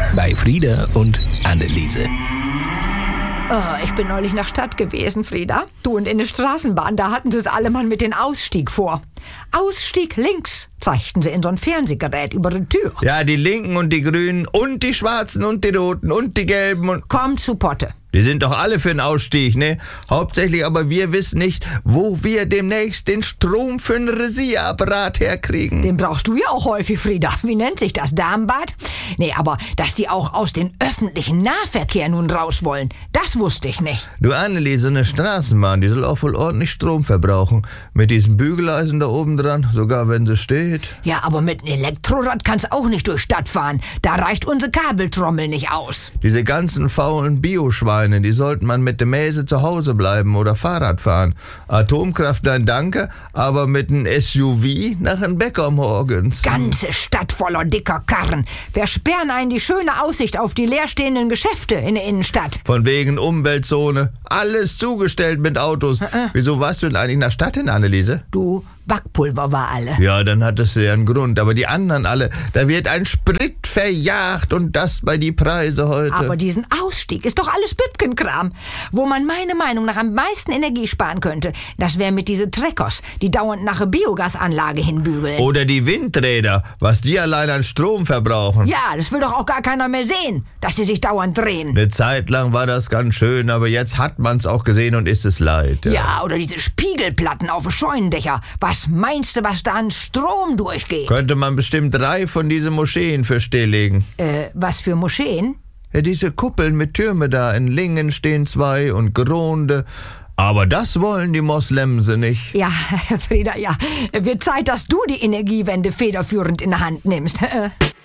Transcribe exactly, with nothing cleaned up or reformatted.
bei Frieda und Anneliese. Oh, ich bin neulich nach Stadt gewesen, Frieda. Du, und in der Straßenbahn, da hatten sie es alle mal mit den Ausstieg vor. Ausstieg links, zeigten sie in so ein Fernsehgerät über die Tür. Ja, die Linken und die Grünen und die Schwarzen und die Roten und die Gelben und... Komm zu Potte. Die sind doch alle für den Ausstieg, ne? Hauptsächlich aber wir wissen nicht, wo wir demnächst den Strom für einen Rasierapparat herkriegen. Den brauchst du ja auch häufig, Frieda. Wie nennt sich das? Darmbad? Nee, aber dass die auch aus dem öffentlichen Nahverkehr nun raus wollen, das wusste ich nicht. Du Anneliese, eine Straßenbahn, die soll auch wohl ordentlich Strom verbrauchen. Mit diesem Bügeleisen da oben dran, sogar wenn sie steht. Ja, aber mit einem Elektrorad kannst auch nicht durch Stadt fahren. Da reicht unsere Kabeltrommel nicht aus. Diese ganzen faulen Bioschweine, die sollten man mit der Mäse zu Hause bleiben oder Fahrrad fahren. Atomkraft, nein danke, aber mit einem S U V nach einem Bäcker morgens. Ganze Stadt voller dicker Karren. Wir sperren einen die schöne Aussicht auf die leerstehenden Geschäfte in der Innenstadt. Von wegen Umweltzone, alles zugestellt mit Autos. Äh. Wieso warst du denn eigentlich nach Stadt hin, Anneliese? Du, Backpulver war alle. Ja, dann hat es ja einen Grund. Aber die anderen alle, da wird ein Sprit verjagt und das bei die Preise heute. Aber diesen Ausstieg ist doch alles Bübkenkram. Wo man meiner Meinung nach am meisten Energie sparen könnte, das wäre mit diese Treckers, die dauernd nach einer Biogasanlage hinbügeln. Oder die Windräder, was die allein an Strom verbrauchen. Ja, das will doch auch gar keiner mehr sehen, dass die sich dauernd drehen. Eine Zeit lang war das ganz schön, aber jetzt hat man's auch gesehen und ist es leid. Ja, Ja, oder diese Spiegelplatten auf den Scheunendächer. Was meinst du, was da an Strom durchgeht? Könnte man bestimmt drei von diesen Moscheen für stilllegen. Äh, was für Moscheen? Ja, diese Kuppeln mit Türme da, in Lingen stehen zwei und Gronde. Aber das wollen die Moslemse nicht. Ja, Frieda, ja. Wird Zeit, dass du die Energiewende federführend in der Hand nimmst.